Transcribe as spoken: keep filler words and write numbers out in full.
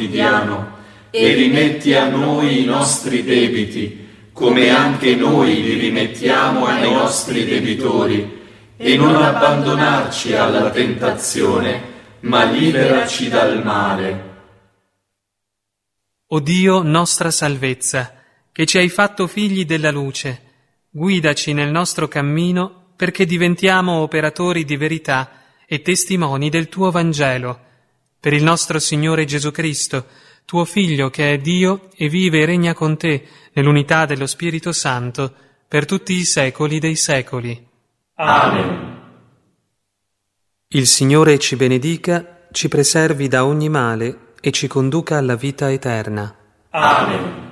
quotidiano e rimetti a noi i nostri debiti, come anche noi li rimettiamo ai nostri debitori, e non abbandonarci alla tentazione, ma liberaci dal male. O Dio, nostra salvezza, che ci hai fatto figli della luce, guidaci nel nostro cammino perché diventiamo operatori di verità e testimoni del tuo Vangelo. Per il nostro Signore Gesù Cristo, tuo Figlio che è Dio e vive e regna con te nell'unità dello Spirito Santo per tutti i secoli dei secoli. Amen. Il Signore ci benedica, ci preservi da ogni male e ci conduca alla vita eterna. Amen.